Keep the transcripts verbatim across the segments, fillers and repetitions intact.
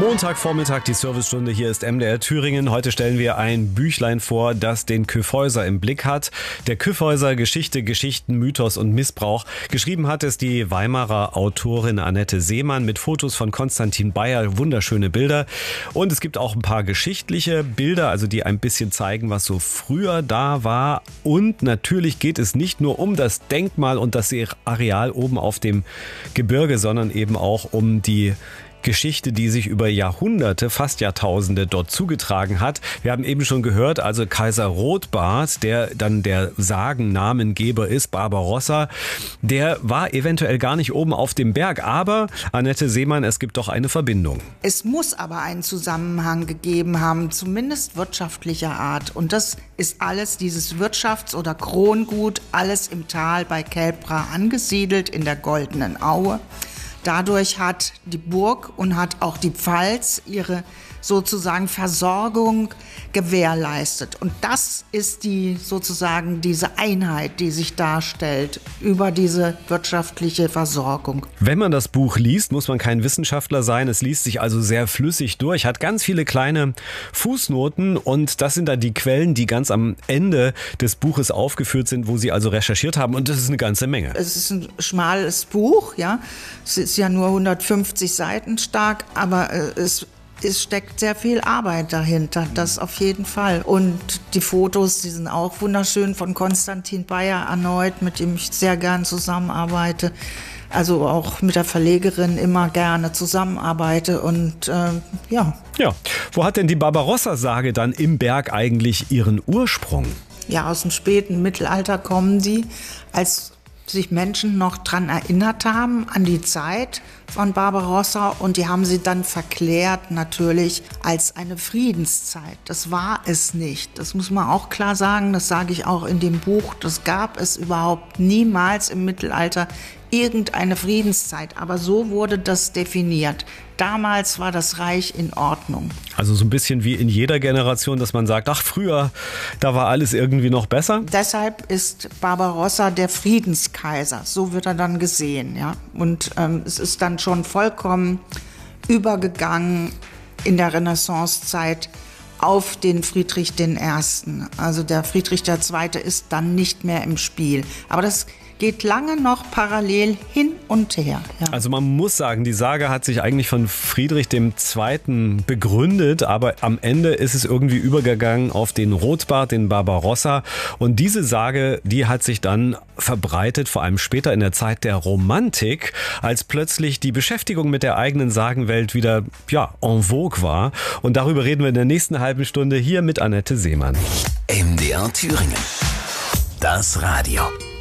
Montagvormittag, die Servicestunde, hier ist M D R Thüringen. Heute stellen wir ein Büchlein vor, das den Kyffhäuser im Blick hat. Der Kyffhäuser, Geschichte, Geschichten, Mythos und Missbrauch. Geschrieben hat es die Weimarer Autorin Annette Seemann mit Fotos von Konstantin Bayer, wunderschöne Bilder. Und es gibt auch ein paar geschichtliche Bilder, also die ein bisschen zeigen, was so früher da war. Und natürlich geht es nicht nur um das Denkmal und das Areal oben auf dem Gebirge, sondern eben auch um die Geschichte, die sich über Jahrhunderte, fast Jahrtausende dort zugetragen hat. Wir haben eben schon gehört, also Kaiser Rotbart, der dann der Sagennamengeber ist, Barbarossa, der war eventuell gar nicht oben auf dem Berg. Aber, Annette Seemann, es gibt doch eine Verbindung. Es muss aber einen Zusammenhang gegeben haben, zumindest wirtschaftlicher Art. Und das ist alles, dieses Wirtschafts- oder Krongut, alles im Tal bei Kelbra angesiedelt, in der Goldenen Aue. Dadurch hat die Burg und hat auch die Pfalz ihre sozusagen Versorgung gewährleistet. Und das ist die sozusagen diese Einheit, die sich darstellt über diese wirtschaftliche Versorgung. Wenn man das Buch liest, muss man kein Wissenschaftler sein. Es liest sich also sehr flüssig durch, hat ganz viele kleine Fußnoten und das sind dann die Quellen, die ganz am Ende des Buches aufgeführt sind, wo Sie also recherchiert haben, und das ist eine ganze Menge. Es ist ein schmales Buch, ja. Es ist ja nur hundertfünfzig Seiten stark, aber es Es steckt sehr viel Arbeit dahinter, das auf jeden Fall. Und die Fotos, die sind auch wunderschön, von Konstantin Bayer erneut, mit dem ich sehr gern zusammenarbeite. Also auch mit der Verlegerin immer gerne zusammenarbeite und äh, ja. Ja, wo hat denn die Barbarossa-Sage dann im Berg eigentlich ihren Ursprung? Ja, aus dem späten Mittelalter kommen die, als sich Menschen noch dran erinnert haben, an die Zeit von Barbarossa, und die haben sie dann verklärt natürlich als eine Friedenszeit. Das war es nicht. Das muss man auch klar sagen, das sage ich auch in dem Buch. Das gab es überhaupt niemals im Mittelalter, irgendeine Friedenszeit. Aber so wurde das definiert. Damals war das Reich in Ordnung. Also so ein bisschen wie in jeder Generation, dass man sagt, ach früher, da war alles irgendwie noch besser. Deshalb ist Barbarossa der Friedenskaiser. So wird er dann gesehen, ja. Und ähm, es ist dann schon vollkommen übergegangen in der Renaissancezeit auf den Friedrich den Ersten. Also der Friedrich der Zweite ist dann nicht mehr im Spiel. Aber das geht lange noch parallel hin und her. Ja. Also man muss sagen, die Sage hat sich eigentlich von Friedrich dem Zweiten begründet, aber am Ende ist es irgendwie übergegangen auf den Rotbart, den Barbarossa. Und diese Sage, die hat sich dann verbreitet, vor allem später in der Zeit der Romantik, als plötzlich die Beschäftigung mit der eigenen Sagenwelt wieder ja, en vogue war. Und darüber reden wir in der nächsten halben Stunde hier mit Annette Seemann. M D R Thüringen. Das Radio.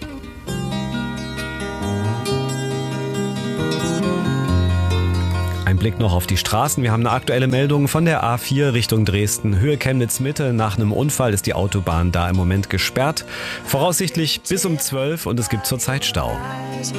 Ein Blick noch auf die Straßen. Wir haben eine aktuelle Meldung von der A vier Richtung Dresden, Höhe Chemnitz-Mitte. Nach einem Unfall ist die Autobahn da im Moment gesperrt. Voraussichtlich bis um zwölf und es gibt zurzeit Stau.